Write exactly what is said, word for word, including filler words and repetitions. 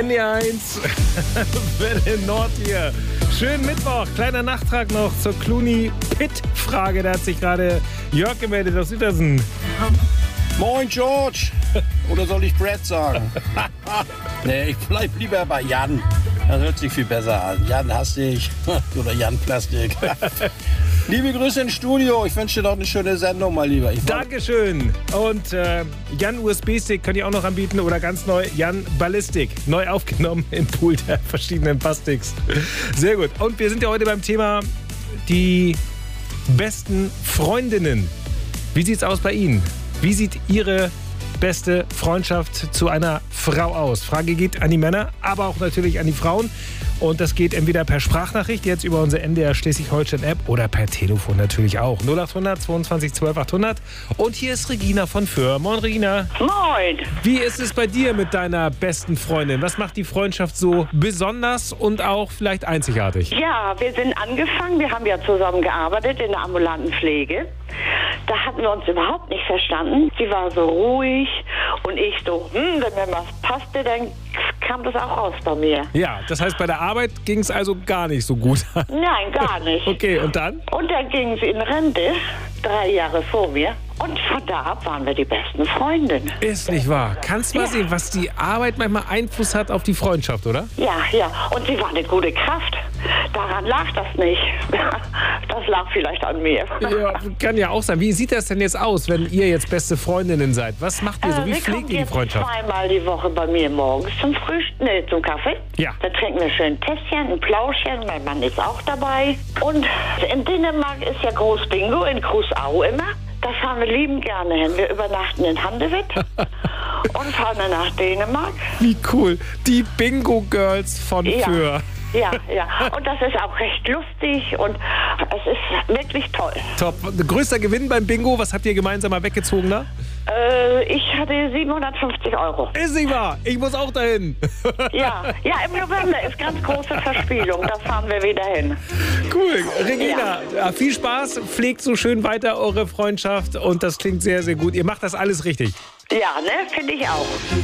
N D R eins, Welle Nord hier. Schönen Mittwoch, kleiner Nachtrag noch zur Clooney-Pitt-Frage. Da hat sich gerade Jörg gemeldet aus Uetersen. Moin George! Oder soll ich Brad sagen? Nee, ich bleib lieber bei Jan. Das hört sich viel besser an. Jan Hastig oder Jan Plastik. Liebe Grüße ins Studio. Ich wünsche dir noch eine schöne Sendung, mal lieber. Ich Dankeschön. Und äh, Jan U S B-Stick könnt ihr auch noch anbieten oder ganz neu Jan Ballistik. Neu aufgenommen im Pool der verschiedenen Basssticks. Sehr gut. Und wir sind ja heute beim Thema die besten Freundinnen. Wie sieht's aus bei Ihnen? Wie sieht Ihre beste Freundschaft zu einer Frau aus? Frage geht an die Männer, aber auch natürlich an die Frauen. Und das geht entweder per Sprachnachricht, jetzt über unsere N D R Schleswig-Holstein-App oder per Telefon natürlich auch. null acht hundert zweiundzwanzig zwölf achthundert. Und hier ist Regina von Föhr. Moin, Regina. Moin. Wie ist es bei dir mit deiner besten Freundin? Was macht die Freundschaft so besonders und auch vielleicht einzigartig? Ja, wir sind angefangen. Wir haben ja zusammen gearbeitet in der ambulanten Pflege. Da hatten wir uns überhaupt nicht verstanden. Sie war so ruhig und ich so, hm, wenn mir was passte, dann kam das auch raus bei mir. Ja, das heißt, bei der Arbeit ging es also gar nicht so gut. Nein, gar nicht. Okay, und dann? Und dann ging sie in Rente, drei Jahre vor mir. Und von da ab waren wir die besten Freundinnen. Ist nicht wahr. Kannst du mal Ja. sehen, was die Arbeit manchmal Einfluss hat auf die Freundschaft, oder? Ja, ja. Und sie war eine gute Kraft. Daran lag das nicht. Das lag vielleicht an mir. Ja, kann ja auch sein. Wie sieht das denn jetzt aus, wenn ihr jetzt beste Freundinnen seid? Was macht ihr so? Wie Äh, sie pflegt kommt ihr die jetzt Freundschaft? zweimal die Woche bei mir morgens zum Frühstück, nee, zum Kaffee. Ja. Da trinken wir schön ein Tässchen, ein Plauschchen. Mein Mann ist auch dabei. Und in Dänemark ist ja Groß-Bingo, in Krusau immer. Da fahren wir lieben gerne hin. Wir übernachten in Handewitt und fahren dann nach Dänemark. Wie cool. Die Bingo Girls von Ja. Föhr. Ja, ja. Und das ist auch recht lustig und es ist wirklich toll. Top. Größter Gewinn beim Bingo. Was habt ihr gemeinsam mal weggezogen da? Äh, ich hatte siebenhundertfünfzig Euro. Ist nicht wahr. Ich muss auch dahin. Ja, ja, im November ist ganz große Verspielung. Da fahren wir wieder hin. Cool. Regina, ja. viel Spaß. Pflegt so schön weiter eure Freundschaft und das klingt sehr, sehr gut. Ihr macht das alles richtig. Ja, ne, finde ich auch.